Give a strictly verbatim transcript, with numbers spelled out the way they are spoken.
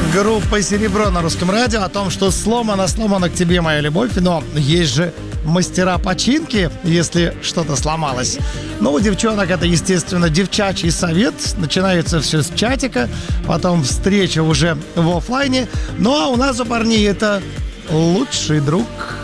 Группа «Серебро» на Русском радио о том, что сломана, сломана к тебе моя любовь, но есть же мастера починки, если что-то сломалось. Ну, у девчонок это, естественно, девчачий совет. Начинается все с чатика, потом встреча уже в офлайне. Ну, а у нас у парней это лучший друг.